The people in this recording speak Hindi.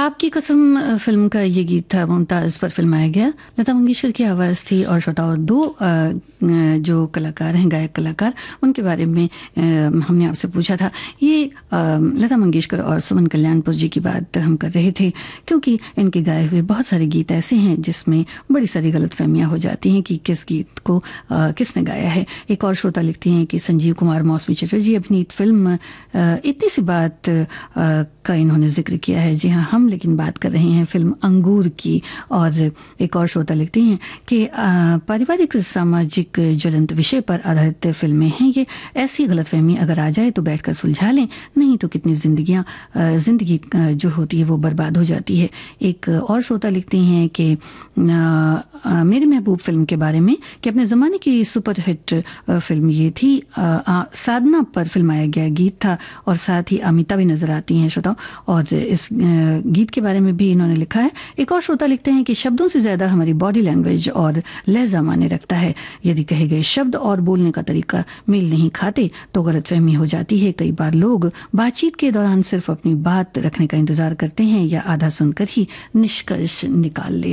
आपकी कसम फ़िल्म का ये गीत था मुमताज़ पर फ़िल्माया गया। लता मंगेशकर की आवाज़ थी और श्रोताओं दो जो कलाकार हैं, गायक कलाकार, उनके बारे में हमने आपसे पूछा था। ये लता मंगेशकर और सुमन कल्याणपुर जी की बात हम कर रहे थे, क्योंकि इनके गाए हुए बहुत सारे गीत ऐसे हैं जिसमें बड़ी सारी गलतफहमियां हो जाती हैं कि किस गीत को किसने गाया है। एक और श्रोता लिखते हैं कि संजीव कुमार मौसमी चटर्जी अभिनीत फिल्म इतनी सी बात का इन्होंने जिक्र किया है। जी हाँ, हम लेकिन बात कर रहे हैं फिल्म अंगूर की। और एक और श्रोता लिखते हैं कि पारिवारिक सामाजिक ज्वलंत विषय पर आधारित फिल्में हैं ये। ऐसी गलतफहमी अगर आ जाए तो बैठकर सुलझा लें, नहीं तो कितनी जिंदगी जो होती है वो बर्बाद हो जाती है। एक और श्रोता लिखते हैं कि मेरे महबूब फिल्म के बारे में कि अपने ज़माने की सुपरहिट फिल्म ये थी। साधना पर फिल्माया गया गीत था और साथ ही अमिता भी नजर आती हैं श्रोताओं। और इस गीत के बारे में भी इन्होंने लिखा है। एक और श्रोता लिखते हैं कि शब्दों से ज़्यादा हमारी बॉडी लैंग्वेज और लहजा माने रखता है। यदि कहे गए शब्द और बोलने का तरीका मेल नहीं खाते तो गलतफहमी हो जाती है। कई बार लोग बातचीत के दौरान सिर्फ अपनी बात रखने का इंतजार करते हैं या आधा सुनकर ही निष्कर्ष निकाल लेते हैं।